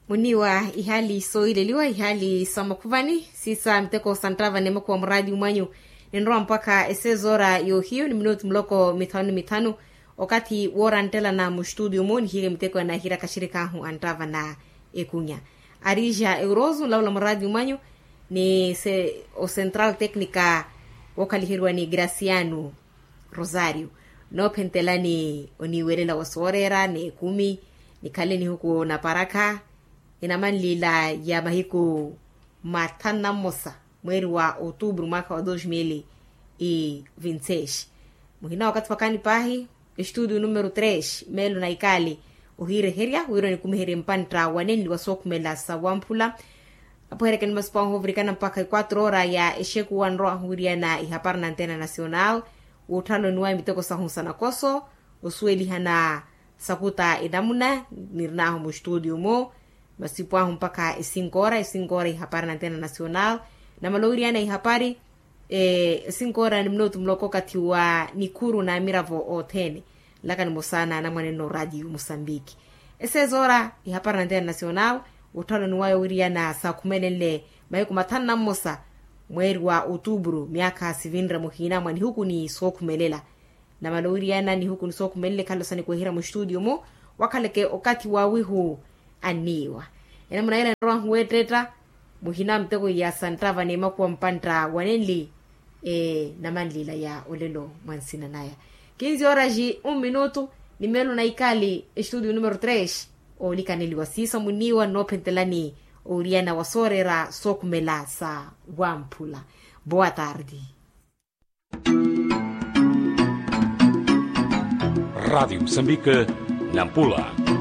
muniwa ihali soileliwa ihali samakuvani sisa mteko santrava nemo kwa mradi umanyu nindroa mpaka esezora yo hiyo ni minuti mloko mitano wakati wora ntela na mstudio mo ni hile mteko na hira kashirika hu antrava na ekunya arija eurozu laula mradi umanyu ni o central técnica wakalihirwa ni Graciano Rosario no pentelani oniwelela wasorera ni kumi ni kaleni huku na paraka inamanlila ya mahiku matana mosa mweri wa Outubro mwaka wa 2026 muhina wakati pakani pahi estudio numero 3 melo na ikali uhire heria uiro ni kumihire mpantra waneni wasokumela sawampula apo hereke ni maspa hovrikana mpaka 4 hora ya esheku wanroa huria na ihapar na antena nacional utalo nuwa miteko sahunsa na koso usueli hana sakuta idamuna nirnaho mo studio mo masipwa mpaka 5 hora ihapar na antena nacional na maloria na ihapari 5 hora ni mnotu mloko kati wa Nikuru na Miravo Otene laka ni mosana na mwaneno radio Mosambiki esezora ihapar na antena nacional utalo nuwayo uria na saa kumenele mayiku matana mosa mweri wa Outubro miaka 7 muhina mwani huku ni sokumelela na maloriana ni huku ni sokumelele kalosani kuhira mu studio mo wakaleke okati wa wihu aniwa ena muna ila nroa huetreta muhina mtego ya santrava nema kuwa mpanta wanenli na manlila ya olelo mwansina naya 15 horas e 1 minuto ni melo na ikali studio numero 3 olikaneli wasisa muniwa no pentelani oriana wasorera sokumela sa wampula. Boa tarde. Rádio Moçambique, Nampula.